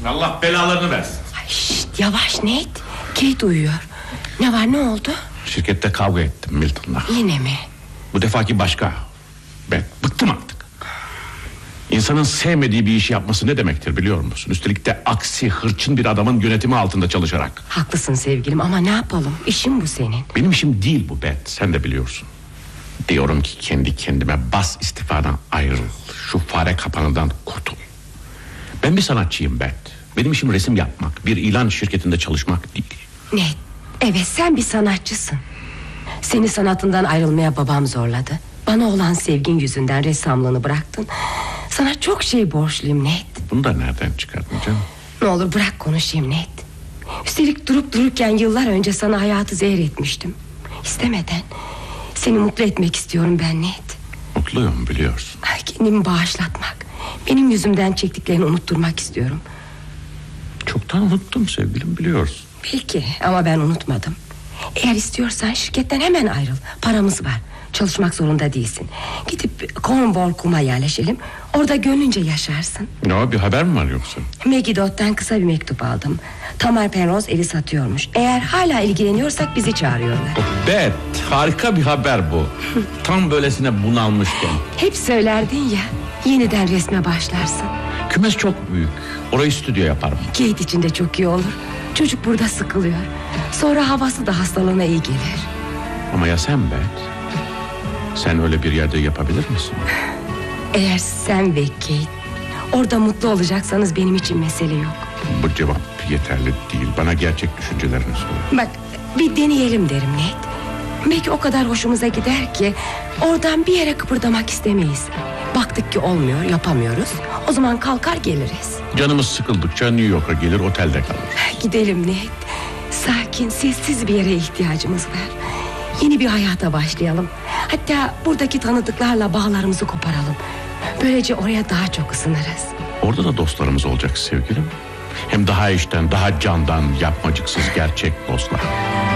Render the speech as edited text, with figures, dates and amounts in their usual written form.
Allah belalarını versin. Ay, şişt, yavaş Nate. Kate uyuyor. Ne var, ne oldu? Şirkette kavga ettim Milton'la. Yine mi? Bu defaki başka. Ben bıktım artık. İnsanın sevmediği bir işi yapması ne demektir biliyor musun? Üstelik de aksi, hırçın bir adamın yönetimi altında çalışarak. Haklısın sevgilim ama ne yapalım? İşin bu senin. Benim işim değil bu Beth, sen de biliyorsun. Diyorum ki kendi kendime, bas istifadan ayrıl. Şu fare kapanından kurtul. Ben bir sanatçıyım Beth. Benim işim resim yapmak, bir ilan şirketinde çalışmak değil. Ne? Evet, sen bir sanatçısın. Seni sanatından ayrılmaya babam zorladı. Bana olan sevgin yüzünden ressamlığını bıraktın. Sana çok şey borçluyum Nate. Bunu da nereden çıkardın canım? Ne olur bırak konuşayım Nate. Üstelik durup dururken yıllar önce sana hayatı zehir etmiştim. İstemeden. Seni mutlu etmek istiyorum ben Nate. Mutluyum biliyorsun. Kendimi bağışlatmak, benim yüzümden çektiklerini unutturmak istiyorum. Çoktan unuttum sevgilim, biliyorsun. Peki ama ben unutmadım. Eğer istiyorsan şirketten hemen ayrıl. Paramız var, çalışmak zorunda değilsin. Gidip Cornwall kuma yerleşelim. Orada gönlünce yaşarsın. Ne, bir haber mi var yoksa? Megidot'tan kısa bir mektup aldım. Tamar Penrose evi satıyormuş. Eğer hala ilgileniyorsak bizi çağırıyorlar. Evet, harika bir haber bu. Tam böylesine bunalmışken. Hep söylerdin ya, yeniden resme başlarsın. Kümes çok büyük, orayı stüdyo yaparım. Kate için de çok iyi olur. Çocuk burada sıkılıyor. Sonra havası da hastalığına iyi gelir. Ama ya sen Beth? Sen öyle bir yerde yapabilir misin? Eğer sen ve Kate orada mutlu olacaksanız benim için mesele yok. Bu cevap yeterli değil. Bana gerçek düşüncelerini söyle. Bak, bir deneyelim derim Nate. Belki o kadar hoşumuza gider ki oradan bir yere kıpırdamak istemeyiz. Baktık ki olmuyor, yapamıyoruz. O zaman kalkar geliriz. Canımız sıkıldıkça New York'a gelir, otelde kalır. Gidelim Nate. Sakin, sessiz bir yere ihtiyacımız var. Yeni bir hayata başlayalım. Hatta buradaki tanıdıklarla bağlarımızı koparalım. Böylece oraya daha çok ısınırız. Orada da dostlarımız olacak sevgilim. Hem daha içten, daha candan, yapmacıksız gerçek dostlar.